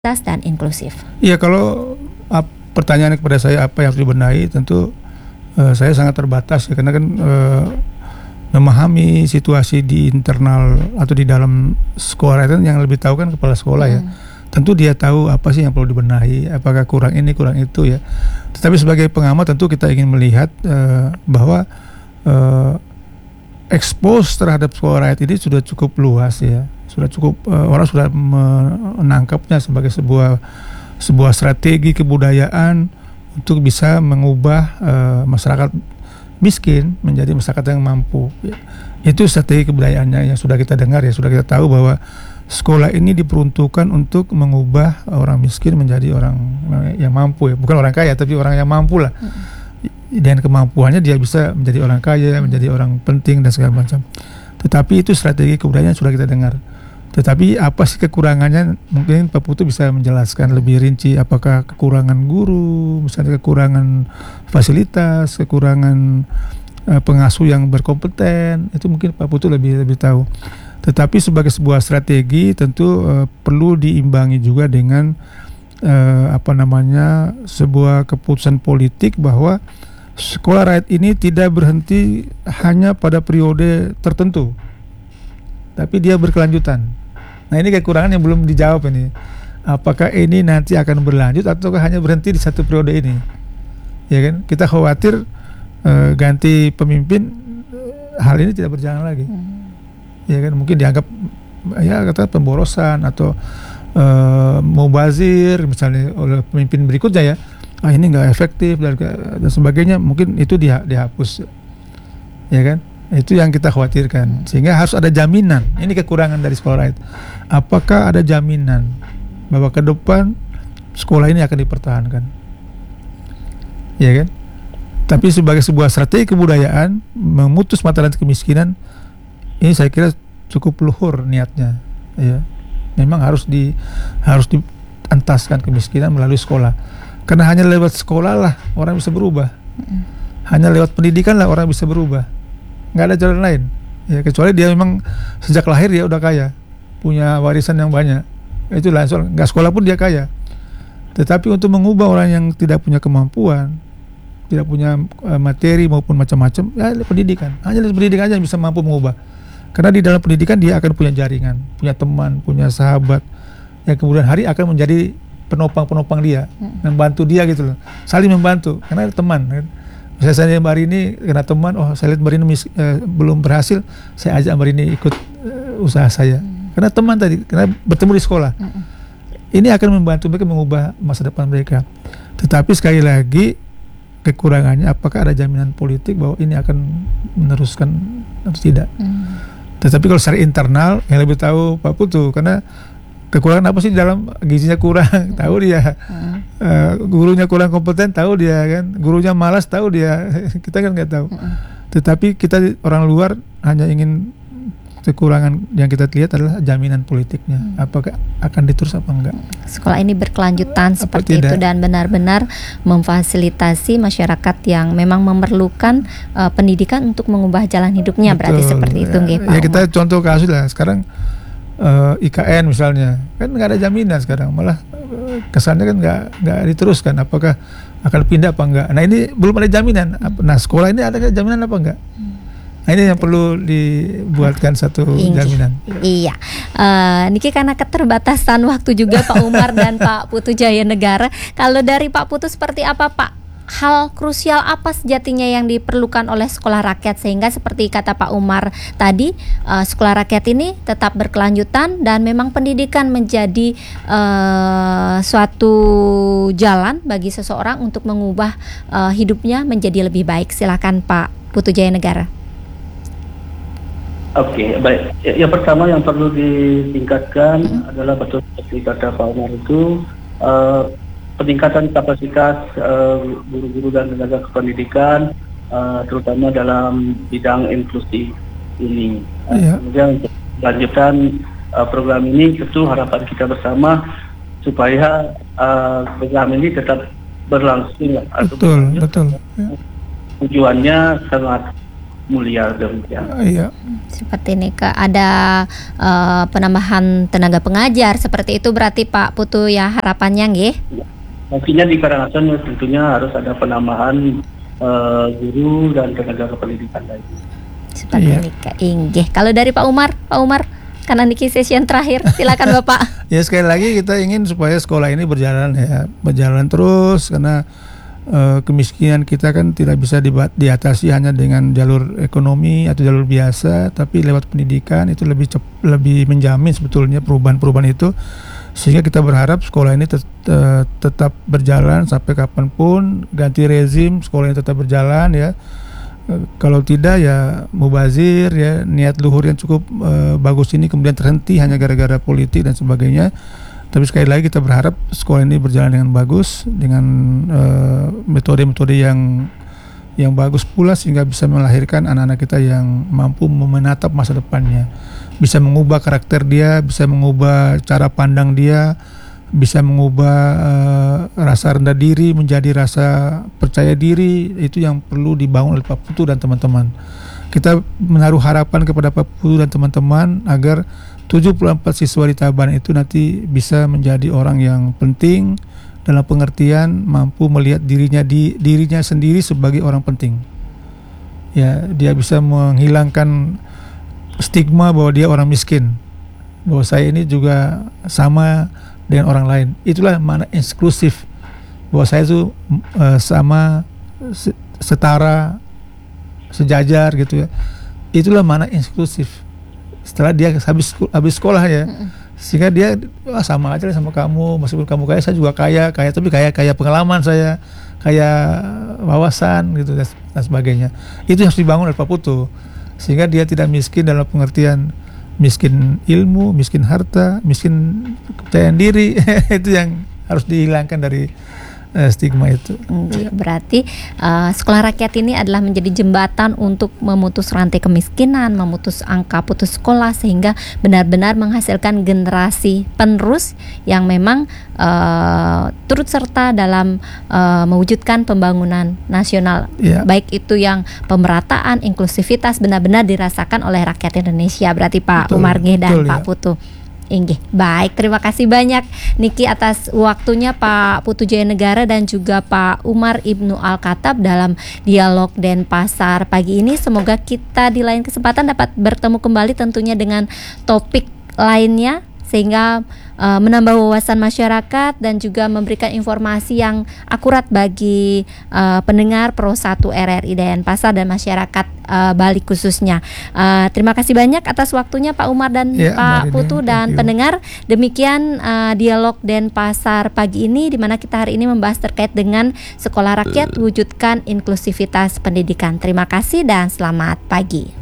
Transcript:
dan inklusif. Iya, kalau pertanyaan kepada saya apa yang harus dibenahi, tentu saya sangat terbatas ya, karena kan memahami situasi di internal atau di dalam sekolah itu yang lebih tahu kan kepala sekolah ya. Tentu dia tahu apa sih yang perlu dibenahi, apakah kurang ini kurang itu ya. Tetapi sebagai pengamat tentu kita ingin melihat bahwa expose terhadap sekolah rakyat ini sudah cukup luas ya, sudah cukup orang sudah menangkapnya sebagai sebuah strategi kebudayaan untuk bisa mengubah masyarakat miskin menjadi masyarakat yang mampu. Itu strategi kebudayaannya yang sudah kita dengar ya, sudah kita tahu bahwa sekolah ini diperuntukkan untuk mengubah orang miskin menjadi orang yang mampu ya, bukan orang kaya tapi orang yang mampu lah. Dan kemampuannya dia bisa menjadi orang kaya, menjadi orang penting dan segala macam. Tetapi itu strategi kebudayaan sudah kita dengar. Tetapi apa sih kekurangannya? Mungkin Pak Putu bisa menjelaskan lebih rinci. Apakah kekurangan guru, misalnya kekurangan fasilitas, kekurangan pengasuh yang berkompeten? Itu mungkin Pak Putu lebih tahu. Tetapi sebagai sebuah strategi tentu perlu diimbangi juga dengan sebuah keputusan politik bahwa sekolah rakyat ini tidak berhenti hanya pada periode tertentu, tapi dia berkelanjutan. Nah, ini kekurangan yang belum dijawab ini. Apakah ini nanti akan berlanjut atau hanya berhenti di satu periode ini? Ya kan? Kita khawatir ganti pemimpin hal ini tidak berjalan lagi. Ya kan? Mungkin dianggap ya kata pemborosan atau mubazir misalnya oleh pemimpin berikutnya ya. Ini nggak efektif dan sebagainya, mungkin itu dihapus, ya kan? Itu yang kita khawatirkan. Sehingga harus ada jaminan. Ini kekurangan dari sekolah rakyat. Apakah ada jaminan bahwa ke depan sekolah ini akan dipertahankan, ya kan? Tapi sebagai sebuah strategi kebudayaan memutus mata rantai kemiskinan, ini saya kira cukup luhur niatnya, ya. Memang harus dientaskan kemiskinan melalui sekolah. Karena hanya lewat sekolah lah orang bisa berubah. Hanya lewat pendidikan lah orang bisa berubah. Nggak ada jalan lain. Ya, kecuali dia memang sejak lahir dia udah kaya, punya warisan yang banyak. Itu langsung nggak sekolah pun dia kaya. Tetapi untuk mengubah orang yang tidak punya kemampuan, tidak punya materi maupun macam-macam, ya pendidikan. Hanya pendidikan aja yang bisa mampu mengubah. Karena di dalam pendidikan dia akan punya jaringan, punya teman, punya sahabat yang kemudian hari akan menjadi penopang dia, membantu dia gitu loh, saling membantu karena ada teman kan. Misalnya saya Mbak Rini kena teman, saya lihat Mbak Rini belum berhasil, saya ajak Mbak Rini ikut usaha saya karena teman tadi, karena bertemu di sekolah. Ini akan membantu mereka mengubah masa depan mereka. Tetapi sekali lagi kekurangannya, apakah ada jaminan politik bahwa ini akan meneruskan atau tidak? Tetapi kalau secara internal yang lebih tahu Pak Putu, karena kekurangan apa sih dalam gizinya kurang, tahu dia. Gurunya kurang kompeten, tahu dia kan. Gurunya malas, tahu dia. Kita kan nggak tahu. Tetapi kita orang luar hanya ingin kekurangan yang kita lihat adalah jaminan politiknya. Apakah akan diterus apa enggak? Sekolah ini berkelanjutan seperti itu dan benar-benar memfasilitasi masyarakat yang memang memerlukan pendidikan untuk mengubah jalan hidupnya. Betul. Berarti seperti itu nggih Pak. Ya kita contoh kasus lah sekarang. IKN misalnya kan nggak ada jaminan sekarang, malah kesannya kan nggak diteruskan, apakah akan pindah apa enggak. Nah ini belum ada jaminan. Nah sekolah ini ada jaminan apa enggak? Nah ini yang perlu dibuatkan satu jaminan. Iya, Niki karena keterbatasan waktu juga Pak Umar dan Pak Putu Jaya Negara. Kalau dari Pak Putu seperti apa Pak? Hal krusial apa sejatinya yang diperlukan oleh sekolah rakyat sehingga seperti kata Pak Umar tadi, sekolah rakyat ini tetap berkelanjutan dan memang pendidikan menjadi suatu jalan bagi seseorang untuk mengubah hidupnya menjadi lebih baik. Silakan Pak Putu Jaya Negara. Oke, baik. Yang pertama yang perlu ditingkatkan adalah betul seperti kata Pak Umar itu peningkatan kapasitas guru-guru dan tenaga kependidikan, terutama dalam bidang inklusi ini. Kemudian untuk lanjutan program ini tentu harapan kita bersama supaya program ini tetap berlangsung. Betul. Tujuannya sangat mulia demikian. Iya. Seperti ini ada penambahan tenaga pengajar seperti itu berarti Pak Putu ya harapannya nggih. Nantinya di Karangasem tentunya harus ada penambahan guru dan tenaga kependidikan lain. Seperti ini Kak Inggih. Kalau dari Pak Umar karena niki session terakhir, silakan Bapak. Ya sekali lagi kita ingin supaya sekolah ini berjalan terus karena kemiskinan kita kan tidak bisa diatasi hanya dengan jalur ekonomi atau jalur biasa, tapi lewat pendidikan itu lebih menjamin sebetulnya perubahan itu, sehingga kita berharap sekolah ini tetap berjalan sampai kapanpun, ganti rezim sekolah ini tetap berjalan ya. Kalau tidak ya mubazir ya, niat luhur yang cukup bagus ini kemudian terhenti hanya gara-gara politik dan sebagainya. Tapi sekali lagi kita berharap sekolah ini berjalan dengan bagus, dengan metode-metode yang bagus pula, sehingga bisa melahirkan anak-anak kita yang mampu menatap masa depannya, bisa mengubah karakter dia, bisa mengubah cara pandang dia, bisa mengubah rasa rendah diri menjadi rasa percaya diri. Itu yang perlu dibangun oleh Pak Putu dan teman-teman. Kita menaruh harapan kepada Pak Putu dan teman-teman agar 74 siswa di Tabanan itu nanti bisa menjadi orang yang penting dalam pengertian mampu melihat dirinya sendiri sebagai orang penting. Ya, dia bisa menghilangkan stigma bahwa dia orang miskin, bahwa saya ini juga sama dengan orang lain. Itulah makna inklusif, bahwa saya itu sama, setara, sejajar gitu ya. Itulah makna inklusif. Setelah dia habis sekolah ya, sehingga dia sama aja sama kamu, meskipun kamu kaya, saya juga kaya tapi kaya pengalaman saya, kaya wawasan gitu dan sebagainya. Itu yang harus dibangun oleh Pak Putu, sehingga dia tidak miskin dalam pengertian miskin ilmu, miskin harta, miskin kepercayaan diri. Itu yang harus dihilangkan dari stigma itu. Berarti sekolah rakyat ini adalah menjadi jembatan untuk memutus rantai kemiskinan, memutus angka putus sekolah, sehingga benar-benar menghasilkan generasi penerus yang memang turut serta dalam mewujudkan pembangunan nasional. Baik itu yang pemerataan, inklusivitas benar-benar dirasakan oleh rakyat Indonesia. Berarti Pak Umar dan Pak Putu. Inggih. Baik, terima kasih banyak Niki atas waktunya Pak Putu Jaya Negara dan juga Pak Umar Ibnu Al-Khattab dalam dialog Denpasar pagi ini. Semoga kita di lain kesempatan dapat bertemu kembali tentunya dengan topik lainnya, sehingga menambah wawasan masyarakat dan juga memberikan informasi yang akurat bagi pendengar Pro 1 RRI Denpasar dan masyarakat Bali khususnya. Terima kasih banyak atas waktunya Pak Umar dan Pak Putu dan pendengar. Demikian dialog Denpasar pagi ini, di mana kita hari ini membahas terkait dengan sekolah rakyat wujudkan inklusivitas pendidikan. Terima kasih dan selamat pagi.